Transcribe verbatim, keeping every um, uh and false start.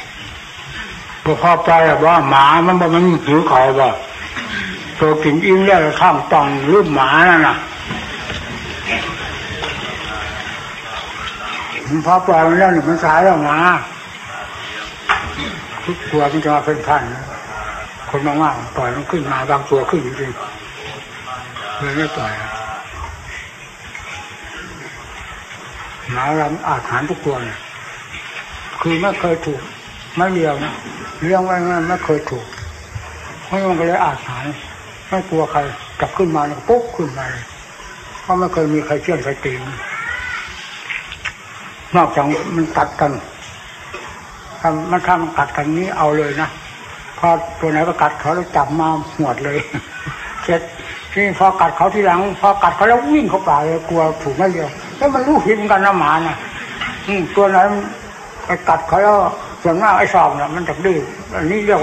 บ่พอใจว่าหมามันบ่มันหิวเขาบ่ตัวกินอิ่มแล้วข้างต้องรูปหมานั่นน่ะมันพอปล่อยมันแล้วมันสายแล้วหมาทุกตัวมันจะมาเป็นพันคนมากๆปล่อยมันขึ้นมาบางตัวขึ้นจริงๆเลยไม่ปล่อยหมาเราอาหารทุกตัวเนี่ยคือไม่เคยถูกไม่เลี้ยงนะเลี้ยงไว้ไม่เคยถูกเพราะมันก็เลยอาหารไม่กลัวใครจับขึ้นมาแล้วปุ๊บขึ้นมาเลยเพราะไม่เคยมีใครเชื่อใครตีนอกจากมันกัดกันถ้ามันถ้ามันกัดกันนี้เอาเลยนะพอตัวไหนก็กัดเขาแล้วจับมาหวดเลยเช็ดที่พอกัดเขาทีหลังพอกัดเขาแล้ววิ่งเข้าป่าเลยกลัวถูกไม่เดียวแล้วมันรู้หินกันนะหมาน่ะตัวไหนไปกัดเขาแล้วส่วนมากไอ้สอบน่ะมันจะดื้ออันนี้เรียก